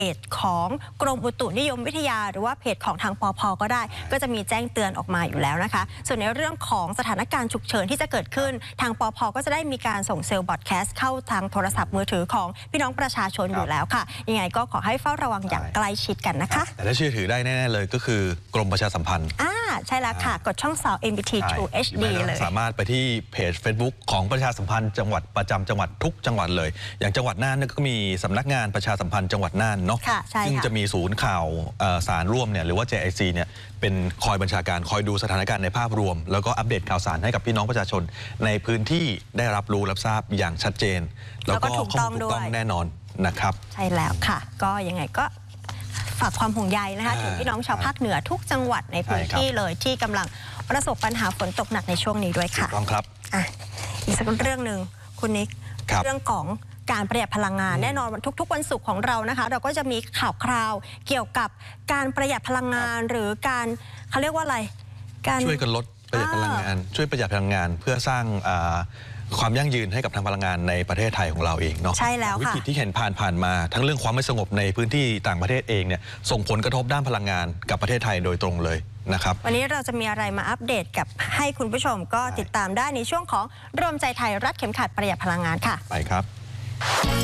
เพจของกรมอุตุนิยมวิทยาหรือว่าเพจของทางปภ.ก็ได้ก็จะมีแจ้งเตือนออกมาอยู่แล้วนะคะส่วนในเรื่องของสถานการณ์ฉุกเฉินที่จะเกิดขึ้นทางปภ.ก็จะได้มีการส่งเซลล์บอดแคสต์เข้าทางโทรศัพท์มือถือของพี่น้องประชาชนอยู่แล้วค่ะยังไงก็ขอให้เฝ้าระวังอย่างใกล้ชิดกันนะคะแต่ถ้าเชื่อถือได้แน่ๆเลยก็คือกรมประชาสัมพันธ์ใช่แล้วค่ะกดช่อง2 MBT True HD เลยสามารถไปที่เพจ Facebook ของประชาสัมพันธ์จังหวัดประจำจังหวัดทุกจังหวัดเลยอย่างจังหวัดน่านก็มีสำนักงานประชาสัมพันธ์จังหวัดน่านเนาะซึ่งจะมีศูนย์ข่าวสารร่วมเนี่ยหรือว่า JIC เนี่ยเป็นคอยบัญชาการคอยดูสถานการณ์ในภาพรวมแล้วก็อัปเดตข่าวสารให้กับพี่น้องประชาชนในพื้นที่ได้รับรู้รับทราบอย่างชัดเจนแล้วก็ถูกต้องแน่นอนนะครับใช่แล้วค่ะก็ยังไงก็ฝากความห่วงใยนะคะถึงพี่น้องชาวภาคเหนือทุกจังหวัดในพื้นที่เลยที่กำลังประสบปัญหาฝนตกหนักในช่วงนี้ด้วยค่ะถูกต้องครับอีกสักเรื่องหนึ่งคุณนิกเรื่องของการประหยัดพลังงานแน่นอนทุกวันศุกร์ของเรานะคะเราก็จะมีข่าวคราวเกี่ยวกับการประหยัดพลังงานหรือการเขาเรียกว่าอะไรการช่วยกันลดประหยัดพลังงานช่วยประหยัดพลังงานเพื่อสร้างความยั่งยืนให้กับทางพลังงานในประเทศไทยของเราเองเนาะใช่แล้วค่ะวิกฤตที่เห็นผ่านมาทั้งเรื่องความไม่สงบในพื้นที่ต่างประเทศเองเนี่ยส่งผลกระทบด้านพลังงานกับประเทศไทยโดยตรงเลยนะครับวันนี้เราจะมีอะไรมาอัปเดตกับให้คุณผู้ชมก็ติดตามได้ในช่วงของรวมใจไทยรัดเข็มขัดประหยัดพลังงานค่ะไปครับ